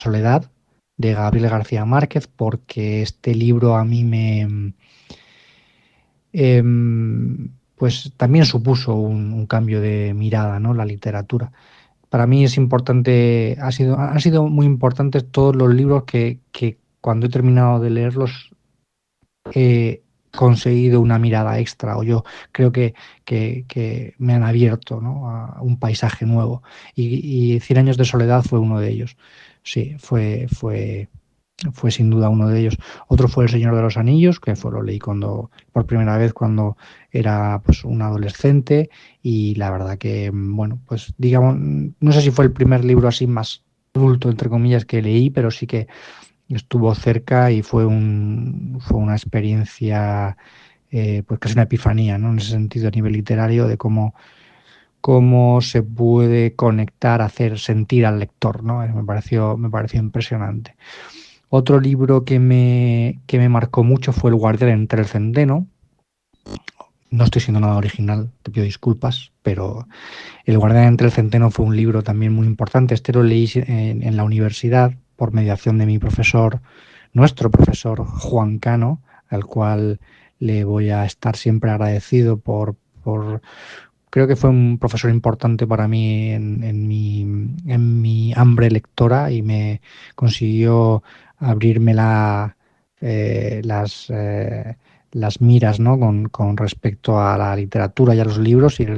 Soledad, de Gabriel García Márquez, porque este libro a mí pues también supuso un cambio de mirada, ¿no? La literatura. Para mí es importante, han sido muy importantes todos los libros que cuando he terminado de leerlos he conseguido una mirada extra, o yo creo que me han abierto, ¿no? A un paisaje nuevo. Y Cien años de soledad fue uno de ellos. Sí, fue sin duda uno de ellos. Otro fue El Señor de los Anillos, que lo leí por primera vez cuando era pues un adolescente, y la verdad que, bueno, pues digamos, no sé si fue el primer libro así más adulto, entre comillas, que leí, pero sí que estuvo cerca y fue una experiencia, pues casi una epifanía, ¿no? En ese sentido, a nivel literario, de cómo se puede conectar, hacer sentir al lector, ¿no? Me pareció impresionante. Otro libro que me marcó mucho fue El guardián entre el centeno. No estoy siendo nada original, te pido disculpas, pero El guardián entre el centeno fue un libro también muy importante. Este lo leí en la universidad por mediación de mi profesor, nuestro profesor Juan Cano, al cual le voy a estar siempre agradecido creo que fue un profesor importante para mí en mi hambre lectora, y me consiguió abrirme las miras, ¿no? Con respecto a la literatura y a los libros, y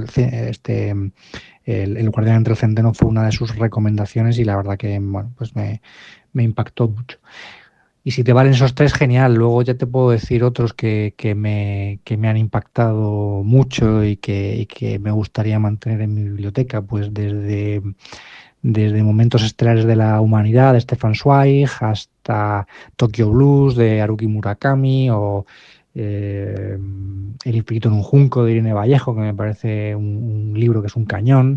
el Guardián entre el Centeno fue una de sus recomendaciones, y la verdad que, bueno, pues me impactó mucho. Y si te valen esos tres, genial. Luego ya te puedo decir otros que me han impactado mucho y que me gustaría mantener en mi biblioteca, pues desde Momentos Estelares de la Humanidad de Stefan Zweig hasta Tokyo Blues de Haruki Murakami, o El infinito en un junco de Irene Vallejo, que me parece un libro que es un cañón.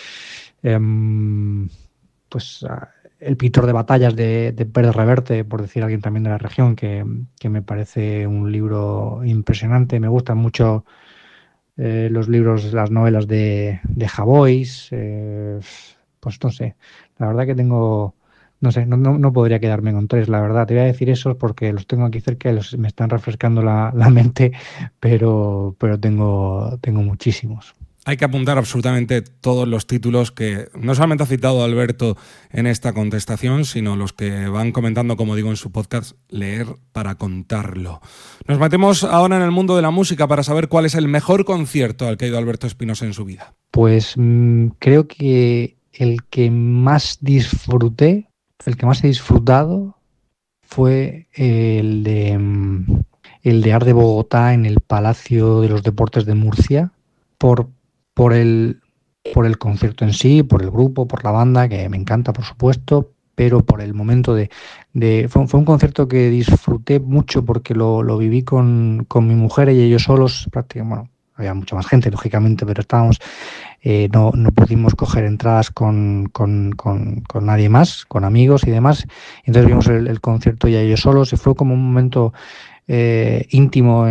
Em, pues El pintor de batallas de Pérez Reverte, por decir alguien también de la región, que me parece un libro impresionante. Me gustan mucho los libros, las novelas de Javois. Pues no sé, la verdad que no sé, no podría quedarme con tres, la verdad. Te voy a decir esos porque los tengo aquí cerca y me están refrescando la mente, pero tengo muchísimos. Hay que apuntar absolutamente todos los títulos que no solamente ha citado Alberto en esta contestación, sino los que van comentando, como digo, en su podcast, Leer para contarlo. Nos metemos ahora en el mundo de la música para saber cuál es el mejor concierto al que ha ido Alberto Espinosa en su vida. Pues creo que el que más disfruté, el que más he disfrutado, fue el de Art de Bogotá en el Palacio de los Deportes de Murcia, por, por el, por el concierto en sí, por el grupo, por la banda, que me encanta, por supuesto, pero por el momento fue un concierto que disfruté mucho porque lo viví con mi mujer y ellos solos, prácticamente, bueno, había mucha más gente, lógicamente, pero no pudimos coger entradas con nadie más, con amigos y demás. Entonces vimos el concierto ya ellos solos, y fue como un momento íntimo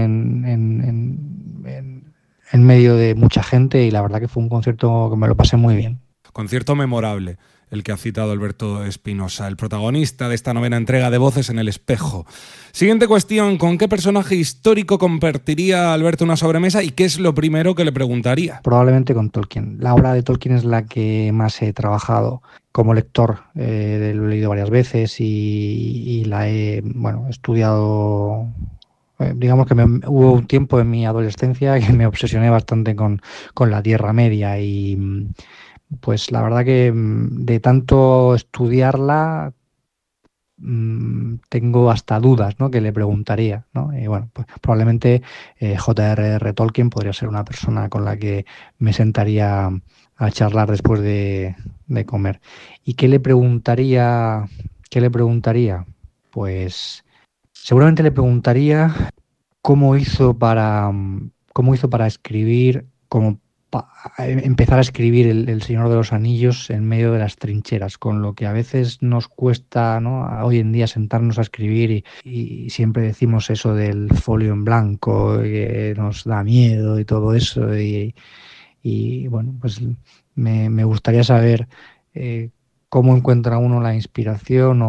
en medio de mucha gente, y la verdad que fue un concierto que me lo pasé muy bien. Concierto memorable, el que ha citado Alberto Espinosa, el protagonista de esta novena entrega de Voces en el Espejo. Siguiente cuestión, ¿con qué personaje histórico compartiría Alberto una sobremesa y qué es lo primero que le preguntaría? Probablemente con Tolkien. La obra de Tolkien es la que más he trabajado como lector. Lo he leído varias veces y la he, bueno, estudiado. Digamos que hubo un tiempo en mi adolescencia que me obsesioné bastante con la Tierra Media, y pues la verdad que de tanto estudiarla tengo hasta dudas, ¿no? Que le preguntaría, ¿no? Y bueno, pues probablemente J.R.R. Tolkien podría ser una persona con la que me sentaría a charlar después de comer. ¿Y qué le preguntaría? ¿Qué le preguntaría? Pues seguramente le preguntaría cómo hizo para escribir, empezar a escribir el Señor de los Anillos en medio de las trincheras, con lo que a veces nos cuesta, ¿no? Hoy en día sentarnos a escribir, y siempre decimos eso del folio en blanco, que nos da miedo y todo eso, y bueno, pues me gustaría saber cómo encuentra uno la inspiración